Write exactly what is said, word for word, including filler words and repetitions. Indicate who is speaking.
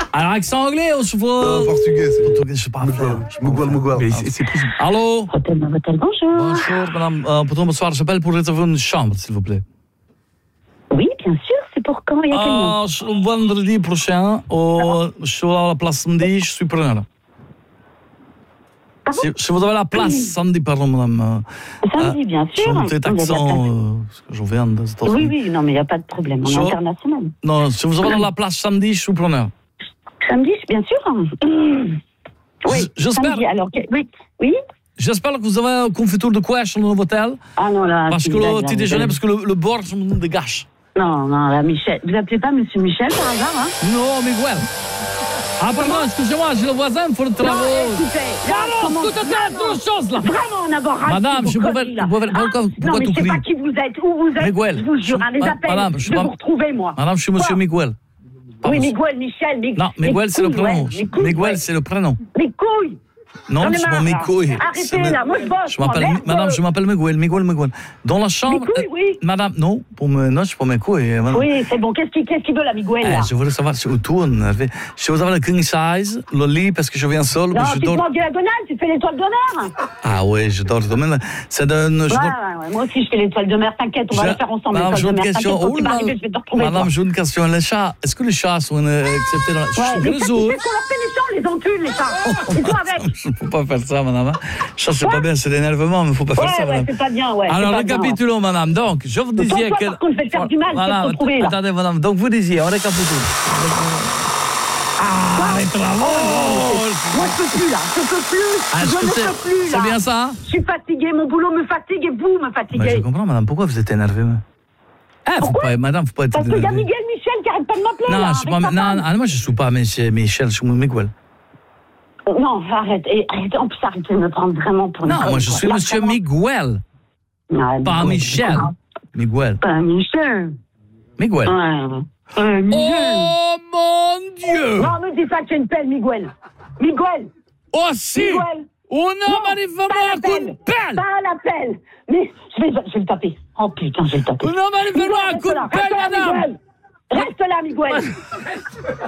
Speaker 1: Alors, accent anglais ou
Speaker 2: Euh, portugais, c'est.
Speaker 1: Portugais, je sais pas.
Speaker 2: Miguel, Miguel.
Speaker 1: Mais c'est, c'est plus... Allô?
Speaker 3: Hôtel Novotel, bonjour.
Speaker 1: Bonjour, madame. Euh, pourtant, bonsoir. J'appelle pour réserver une chambre, s'il vous plaît.
Speaker 3: Oui, bien sûr, c'est pour quand et à quel nom?
Speaker 1: Ah, je- vendredi prochain, au, je suis à la place samedi, je suis preneur.
Speaker 3: Pardon?
Speaker 1: Si, si vous avez la place samedi, pardon, madame.
Speaker 3: Samedi, bien
Speaker 1: J'ai
Speaker 3: sûr.
Speaker 1: un petit
Speaker 3: Il y a
Speaker 1: accent,
Speaker 3: pas de-
Speaker 1: euh, parce que je viens des États-Unis.
Speaker 3: Oui, oui, non, mais il n'y a pas de problème. On est
Speaker 1: Je-
Speaker 3: international.
Speaker 1: Non, si vous avez la place samedi, je suis preneur.
Speaker 3: Samedi, bien sûr. Oui,
Speaker 1: J- j'espère-
Speaker 3: samedi, alors, que- oui, oui.
Speaker 1: J'espère que vous avez un confiture de quoi sur le Novotel.
Speaker 3: Ah non, là.
Speaker 1: Parce
Speaker 3: c'est
Speaker 1: que
Speaker 3: une blague,
Speaker 1: le
Speaker 3: là,
Speaker 1: petit
Speaker 3: vous
Speaker 1: déjeuner,
Speaker 3: avez-
Speaker 1: parce que le, le bord, je me dégage.
Speaker 3: Non, non, là, Michel. Vous appelez pas Monsieur Michel par hasard, hein?
Speaker 1: Non, Miguel. Ah, pardon, excusez-moi, j'ai le voisin, il faut le
Speaker 3: Non,
Speaker 1: travail.
Speaker 3: écoutez, là,
Speaker 1: Alors,
Speaker 3: comment-
Speaker 1: tout à fait
Speaker 3: vraiment,
Speaker 1: autre chose, là.
Speaker 3: Vraiment en avoir ras
Speaker 1: Madame,
Speaker 3: de
Speaker 1: je
Speaker 3: vos
Speaker 1: pouvais-
Speaker 3: conneries, là.
Speaker 1: vous pouvez-
Speaker 3: Ah,
Speaker 1: pourquoi-
Speaker 3: non,
Speaker 1: pourquoi
Speaker 3: mais
Speaker 1: tout
Speaker 3: je sais
Speaker 1: crier?
Speaker 3: pas qui vous êtes, où vous êtes.
Speaker 1: Miguel,
Speaker 3: Je vous jure,
Speaker 1: je-
Speaker 3: hein, les
Speaker 1: ma-
Speaker 3: appels,
Speaker 1: madame, je
Speaker 3: je
Speaker 1: suis
Speaker 3: vais
Speaker 1: pas-
Speaker 3: vous retrouver, moi.
Speaker 1: Madame, je suis monsieur
Speaker 3: Quoi?
Speaker 1: Miguel.
Speaker 3: Oui,
Speaker 1: Pardon.
Speaker 3: Miguel, Michel, Miguel.
Speaker 1: Non, Miguel, c'est le prénom.
Speaker 3: Ouais, mes couilles,
Speaker 1: Miguel,
Speaker 3: ouais.
Speaker 1: c'est le prénom.
Speaker 3: Mes couilles.
Speaker 1: Non,
Speaker 3: J'en ai
Speaker 1: c'est
Speaker 3: marre,
Speaker 1: pas mes
Speaker 3: là.
Speaker 1: couilles.
Speaker 3: Arrêtez,
Speaker 1: C'est mes-
Speaker 3: là, moi, je bosse,
Speaker 1: Je m'appelle,
Speaker 3: moi, merde.
Speaker 1: madame, je m'appelle Miguel, Miguel, Miguel, Miguel. Dans la chambre.
Speaker 3: couilles,
Speaker 1: euh,
Speaker 3: oui.
Speaker 1: Madame, non, pour me, non, c'est pas mes couilles. madame.
Speaker 3: Oui, c'est bon. Qu'est-ce qu'il qu'est-ce qu'il veut, la Miguel, là?
Speaker 1: Eh, je voulais savoir si vous tournez. Si vous avez le king size, le lit, parce que je viens seul,
Speaker 3: Non,
Speaker 1: je
Speaker 3: tu
Speaker 1: dors.
Speaker 3: prends diagonale, tu fais l'étoile d'honneur.
Speaker 1: Ah oui, je dors demain. C'est de. Je
Speaker 3: Ouais,
Speaker 1: dors-
Speaker 3: ouais, ouais, moi aussi, je fais l'étoile de mer. T'inquiète, on va
Speaker 1: Je-
Speaker 3: la faire ensemble,
Speaker 1: Madame,
Speaker 3: l'étoile
Speaker 1: j'ai
Speaker 3: de
Speaker 1: une
Speaker 3: mer.
Speaker 1: question.
Speaker 3: T'inquiète, quand
Speaker 1: Oh
Speaker 3: tu vas
Speaker 1: là
Speaker 3: arriver,
Speaker 1: là.
Speaker 3: je vais te retrouver.
Speaker 1: Madame,
Speaker 3: toi.
Speaker 1: j'ai une question. Les chats, est-ce que les chats sont euh, acceptés dans la.
Speaker 3: Ouais,
Speaker 1: Je
Speaker 3: mais
Speaker 1: suis
Speaker 3: ça, tu
Speaker 1: grisou.
Speaker 3: sais qu'on leur fait les chants, les encules, les chats. Et toi, avec?
Speaker 1: Je ne peux pas faire ça, madame. Ça, c'est
Speaker 3: Quoi?
Speaker 1: pas bien, c'est l'énervement, mais il ne faut pas faire
Speaker 3: Ouais,
Speaker 1: ça,
Speaker 3: ouais,
Speaker 1: madame.
Speaker 3: c'est pas bien, ouais. c'est
Speaker 1: Alors,
Speaker 3: pas bien, ouais.
Speaker 1: récapitulons, madame. Donc, je vous
Speaker 3: Toi,
Speaker 1: disais
Speaker 3: toi,
Speaker 1: que.
Speaker 3: par contre, je vais te faire du mal, je vais te retrouver, là.
Speaker 1: Attendez, madame. Donc, vous disiez, on récapitule. Ah, les travaux.
Speaker 3: Moi, je peux plus, là. Je peux plus.
Speaker 1: Ah,
Speaker 3: je
Speaker 1: est-ce que
Speaker 3: ne
Speaker 1: c'est-
Speaker 3: peux plus, là.
Speaker 1: c'est bien ça, hein?
Speaker 3: Je suis fatiguée. Mon boulot me fatigue et vous me
Speaker 1: Mais je
Speaker 3: fatiguez.
Speaker 1: comprends, madame. Pourquoi vous êtes énervée, moi? Ah, faut
Speaker 3: Pourquoi
Speaker 1: pas, madame, faut pas être
Speaker 3: Parce qu'il y a
Speaker 1: énervée.
Speaker 3: Miguel Michel qui arrête pas de m'appeler,
Speaker 1: Non,
Speaker 3: là.
Speaker 1: je suis pas.
Speaker 3: avec sa
Speaker 1: Non,
Speaker 3: femme.
Speaker 1: ah, moi, je suis pas Michel, Michel, je suis Miguel.
Speaker 3: Non, arrête. Et, arrête. En plus, arrêtez de me prendre vraiment pour une
Speaker 1: Non, moi,
Speaker 3: conne,
Speaker 1: je
Speaker 3: quoi.
Speaker 1: suis
Speaker 3: Là,
Speaker 1: monsieur
Speaker 3: vraiment-
Speaker 1: Miguel,
Speaker 3: Non,
Speaker 1: pas
Speaker 3: Miguel,
Speaker 1: Michel. Miguel.
Speaker 3: Pas Michel.
Speaker 1: Miguel.
Speaker 3: Ouais, ouais. Ouais, Miguel.
Speaker 1: Oh mon Dieu!
Speaker 3: Non, me dis pas que tu es une pelle, Miguel. Miguel.
Speaker 1: Oh si!
Speaker 3: Miguel.
Speaker 1: Un homme
Speaker 3: Non,
Speaker 1: arrive
Speaker 3: pas
Speaker 1: vraiment
Speaker 3: la
Speaker 1: à coup de
Speaker 3: pelle.
Speaker 1: pelle!
Speaker 3: Pas la pelle. Mais je vais, je vais le taper. Oh putain, je vais le taper.
Speaker 1: Un homme arrive vraiment à
Speaker 3: Miguel,
Speaker 1: coup
Speaker 3: reste là,
Speaker 1: de pelle,
Speaker 3: reste là,
Speaker 1: madame!
Speaker 3: Miguel. Reste là, Miguel.